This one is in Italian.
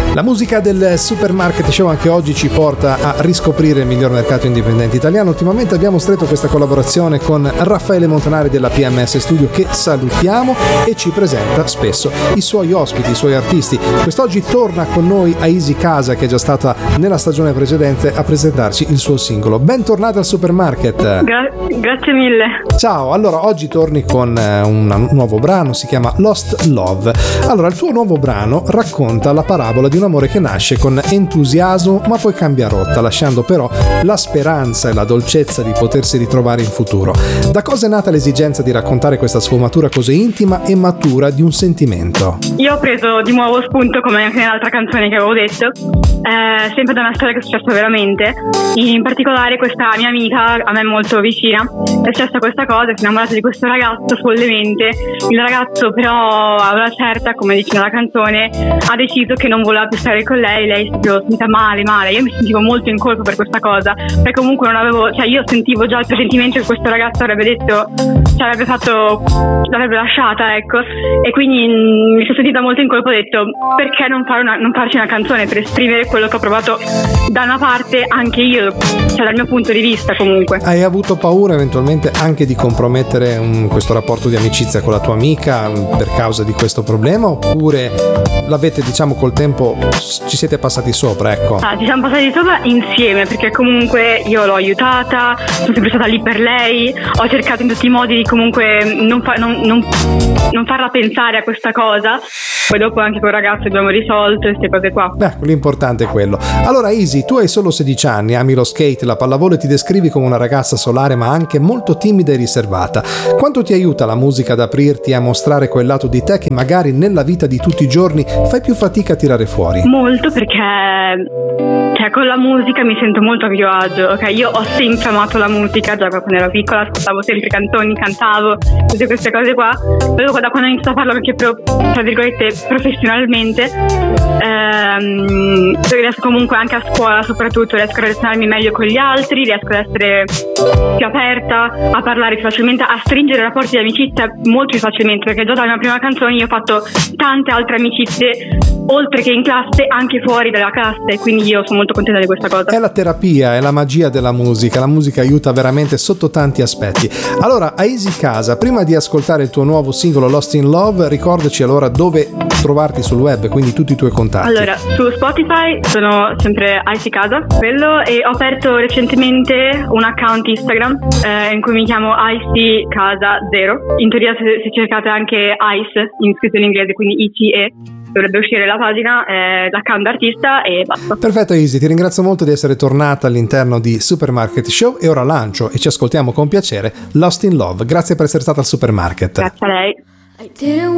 La musica del Supermarket Show anche oggi ci porta a riscoprire il miglior mercato indipendente italiano. Ultimamente abbiamo stretto questa collaborazione con Raffaele Montanari della PMS Studio, che salutiamo, e ci presenta spesso i suoi ospiti, i suoi artisti. Quest'oggi torna con noi Aisy Casa, che è già stata nella stagione precedente a presentarci il suo singolo. Bentornata al Supermarket. Grazie mille. Ciao, allora oggi torni con un nuovo brano, si chiama Lost Love. Allora, il tuo nuovo brano racconta la parabola di un amore che nasce con entusiasmo ma poi cambia rotta, lasciando però la speranza e la dolcezza di potersi ritrovare in futuro. Da cosa è nata l'esigenza di raccontare questa sfumatura così intima e matura di un sentimento? Io ho preso di nuovo spunto, come anche nell'altra canzone che avevo detto, sempre da una storia che è successa veramente. In particolare questa mia amica, a me molto vicina, è successa questa cosa, si è innamorata di questo ragazzo follemente. Il ragazzo però a una certa, come dice nella canzone, ha deciso che non voleva più stare con lei si è sentita male. Io mi sentivo molto in colpa per questa cosa, perché comunque non avevo, cioè io sentivo già il presentimento che questo ragazzo avrebbe detto, cioè l'avrebbe lasciata, ecco, e quindi mi sono sentita molto in colpa. Ho detto, perché non farci una canzone per esprimere quello che ho provato da una parte anche io, cioè dal mio punto di vista. Comunque hai avuto paura eventualmente anche di compromettere questo rapporto di amicizia con la tua amica per causa di questo problema, oppure l'avete, diciamo, col tempo ci siete passati sopra, ecco? Ci siamo passati sopra insieme, perché comunque io l'ho aiutata, sono sempre stata lì per lei, ho cercato in tutti i modi di comunque non farla pensare a questa cosa. Poi dopo anche col ragazzo abbiamo risolto queste cose qua. L'importante è quello. Allora Aisy, tu hai solo 16 anni, ami lo skate, la pallavolo e ti descrivi come una ragazza solare ma anche molto timida e riservata. Quanto ti aiuta la musica ad aprirti e a mostrare quel lato di te che magari nella vita di tutti i giorni fai più fatica a tirare fuori? Molto, perché con la musica mi sento molto a mio agio. Ok, io ho sempre amato la musica, già quando ero piccola ascoltavo sempre canzoni, cantavo, tutte queste cose qua. Poi da quando ho iniziato a farlo anche tra virgolette professionalmente, riesco comunque anche a scuola, soprattutto riesco a relazionarmi meglio con gli altri, riesco ad essere più aperta, a parlare più facilmente, a stringere rapporti di amicizia molto più facilmente, perché già dalla mia prima canzone io ho fatto tante altre amicizie, oltre che in classe, anche fuori dalla classe, quindi io sono molto contenta di questa cosa. È la terapia, è la magia della musica. La musica aiuta veramente sotto tanti aspetti. Allora, Aisy Casa, prima di ascoltare il tuo nuovo singolo Lost in Love, ricordaci allora dove trovarti sul web, quindi tutti i tuoi contatti. Allora, su Spotify sono sempre Aisy Casa, quello, e ho aperto recentemente un account Instagram in cui mi chiamo Aisy Casa 0. In teoria se cercate anche Ice, scritto in inglese, quindi ICE, dovrebbe uscire la pagina, l'account artista, e basta. Perfetto Aisy, ti ringrazio molto di essere tornata all'interno di Supermarket Show, e ora lancio e ci ascoltiamo con piacere Lost in Love. Grazie per essere stata al Supermarket. Grazie a lei.